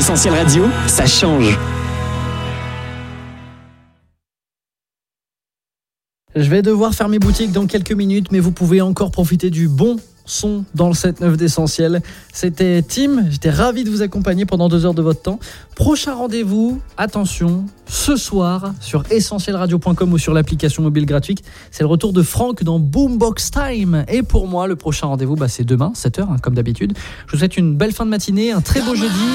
Essentiel Radio, ça change. Je vais devoir fermer boutique dans quelques minutes, mais vous pouvez encore profiter du bon son dans le 7-9 d'Essentiel. C'était Tim, j'étais ravi de vous accompagner pendant 2 heures de votre temps. Prochain rendez-vous, attention, ce soir sur essentielradio.com ou sur l'application mobile gratuite. C'est le retour de Franck dans Boombox Time. Et pour moi, le prochain rendez-vous, c'est demain, 7h, comme d'habitude. Je vous souhaite une belle fin de matinée, un très beau jeudi.